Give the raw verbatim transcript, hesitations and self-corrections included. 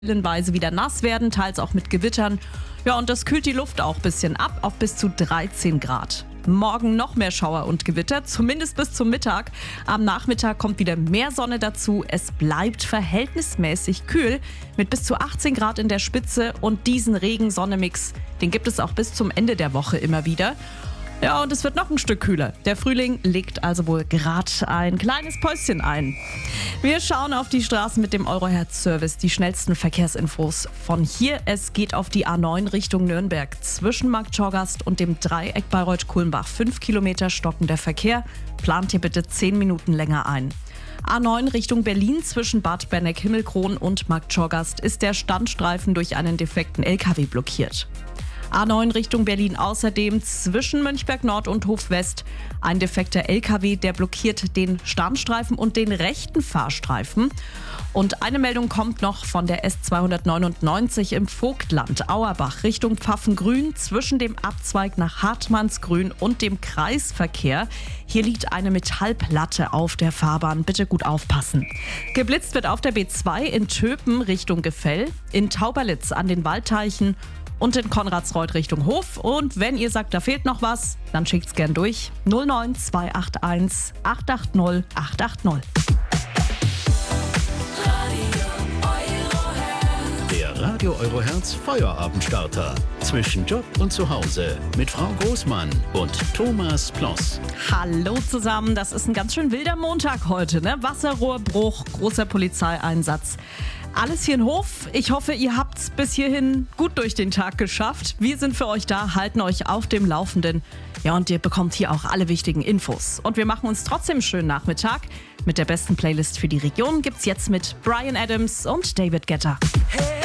Weise wieder nass werden, teils auch mit Gewittern. Ja, und das kühlt die Luft auch ein bisschen ab auf bis zu dreizehn Grad. Morgen noch mehr Schauer und Gewitter, zumindest bis zum Mittag. Am Nachmittag kommt wieder mehr Sonne dazu. Es bleibt verhältnismäßig kühl mit bis zu achtzehn Grad in der Spitze. Und diesen Regen-Sonne-Mix, den gibt es auch bis zum Ende der Woche immer wieder. Ja, und es wird noch ein Stück kühler. Der Frühling legt also wohl gerade ein kleines Päuschen ein. Wir schauen auf die Straßen mit dem Eurohertz-Service. Die schnellsten Verkehrsinfos von hier. Es geht auf die A neun Richtung Nürnberg. Zwischen Markt Schorgast und dem Dreieck Bayreuth-Kulmbach. Fünf Kilometer stockender Verkehr. Plant hier bitte zehn Minuten länger ein. A neun Richtung Berlin zwischen Bad Berneck-Himmelkron und Markt Schorgast ist der Standstreifen durch einen defekten L K W blockiert. A neun Richtung Berlin außerdem zwischen Mönchberg Nord und Hof West. Ein defekter L K W, der blockiert den Starnstreifen und den rechten Fahrstreifen. Und eine Meldung kommt noch von der S zweihundertneunundneunzig im Vogtland, Auerbach Richtung Pfaffengrün zwischen dem Abzweig nach Hartmannsgrün und dem Kreisverkehr. Hier liegt eine Metallplatte auf der Fahrbahn. Bitte gut aufpassen. Geblitzt wird auf der B zwei in Töpen Richtung Gefell, in Tauberlitz an den Waldteichen und in Konradsreuth Richtung Hof. Und wenn ihr sagt, da fehlt noch was, dann schickt's gern durch. null neun zwei acht eins acht acht null acht acht null. Der Radio Eurohertz Feuerabendstarter. Zwischen Job und Zuhause mit Frau Großmann und Thomas Ploss. Hallo zusammen, das ist ein ganz schön wilder Montag heute, ne? Wasserrohrbruch, großer Polizeieinsatz. Alles hier in Hof. Ich hoffe, ihr habt es bis hierhin gut durch den Tag geschafft. Wir sind für euch da, halten euch auf dem Laufenden. Ja, und ihr bekommt hier auch alle wichtigen Infos. Und wir machen uns trotzdem einen schönen Nachmittag. Mit der besten Playlist für die Region gibt's jetzt mit Bryan Adams und David Guetta. Hey.